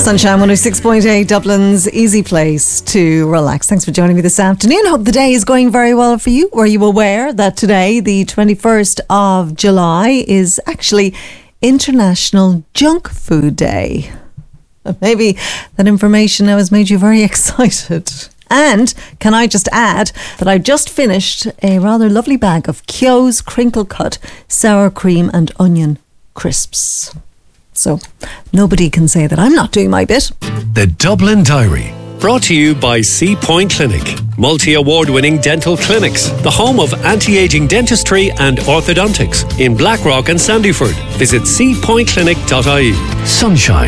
Sunshine 106.8, Dublin's easy place to relax. Thanks for joining me this afternoon. Hope the day is going very well for you. Were you aware that today, the 21st of July, is actually International Junk Food Day? Maybe that information now has made you very excited. And can I just add that I just finished a rather lovely bag of Kyo's Crinkle Cut sour cream and onion crisps. So nobody can say that I'm not doing my bit. The Dublin Diary. Brought to you by Sea Point Clinic. Multi-award-winning dental clinics. The home of anti-aging dentistry and orthodontics in Blackrock and Sandyford. Visit seapointclinic.ie. Sunshine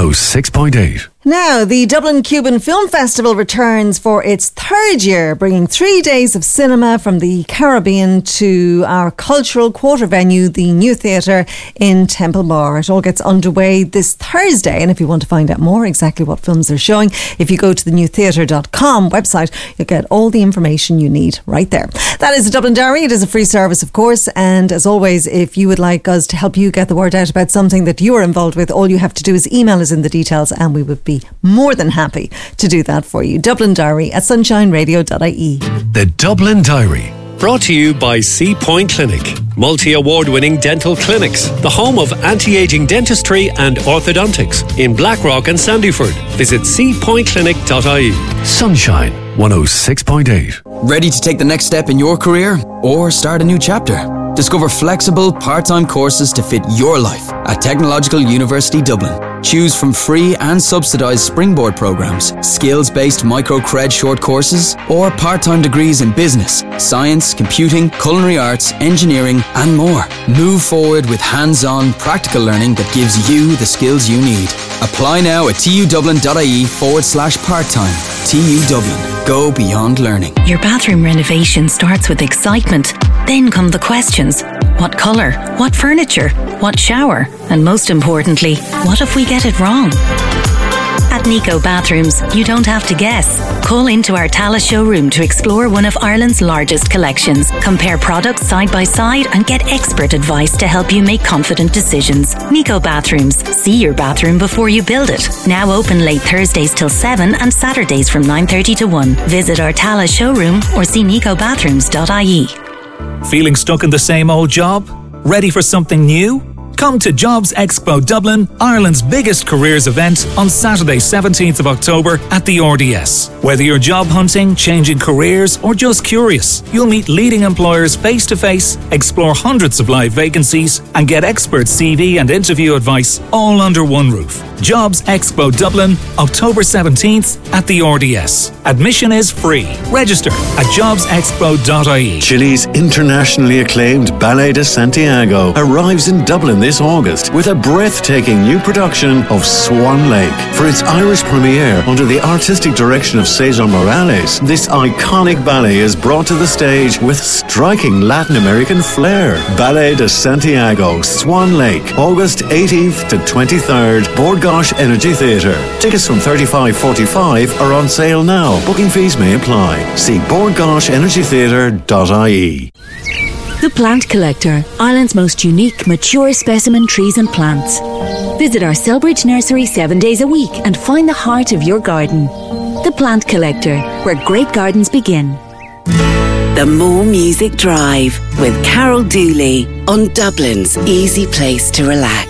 106.8. Now, the Dublin Cuban Film Festival returns for its third year, bringing 3 days of cinema from the Caribbean to our cultural quarter venue, the New Theatre in Temple Bar. It all gets underway this Thursday, and if you want to find out more exactly what films they're showing, if you go to the newtheatre.com website, you'll get all the information you need right there. That is the Dublin Diary. It is a free service, of course, and as always, if you would like us to help you get the word out about something that you are involved with, all you have to do is email us in the details, and we would be more than happy to do that for you. Dublin Diary at sunshineradio.ie. The Dublin Diary. Brought to you by Sea Point Clinic. Multi-award-winning dental clinics. The home of anti-aging dentistry and orthodontics in Blackrock and Sandyford. Visit seapointclinic.ie. Sunshine 106.8. Ready to take the next step in your career or start a new chapter? Discover flexible, part-time courses to fit your life at Technological University Dublin. Choose from free and subsidised springboard programmes, skills-based micro-cred short courses, or part-time degrees in business, science, computing, culinary arts, engineering, and more. Move forward with hands-on, practical learning that gives you the skills you need. Apply now at tudublin.ie/part-time. TU Dublin. Go beyond learning. Your bathroom renovation starts with excitement. Then come the questions. What colour? What furniture? What shower? And most importantly, what if we get it wrong? At Nico Bathrooms, you don't have to guess. Call into our Tallaght showroom to explore one of Ireland's largest collections. Compare products side by side and get expert advice to help you make confident decisions. Nico Bathrooms. See your bathroom before you build it. Now open late Thursdays till 7 and Saturdays from 9:30 to 1. Visit our Tallaght showroom or see nicobathrooms.ie. Feeling stuck in the same old job? Ready for something new? Come to Jobs Expo Dublin, Ireland's biggest careers event, on Saturday 17th of October at the RDS. Whether you're job hunting, changing careers, or just curious, you'll meet leading employers face-to-face, explore hundreds of live vacancies, and get expert CV and interview advice all under one roof. Jobs Expo Dublin, October 17th at the RDS. Admission is free. Register at jobsexpo.ie. Chile's internationally acclaimed Ballet de Santiago arrives in Dublin this August with a breathtaking new production of Swan Lake. For its Irish premiere under the artistic direction of Cesar Morales, this iconic ballet is brought to the stage with striking Latin American flair. Ballet de Santiago, Swan Lake, August 18th to 23rd, Bord Gáis Energy Theatre. Tickets from $35.45 are on sale now. Booking fees may apply. See bordgaishenergytheatre.ie. The Plant Collector, Ireland's most unique, mature specimen trees and plants. Visit our Selbridge nursery 7 days a week and find the heart of your garden. The Plant Collector, where great gardens begin. The More Music Drive with Carol Dooley on Dublin's easy place to relax.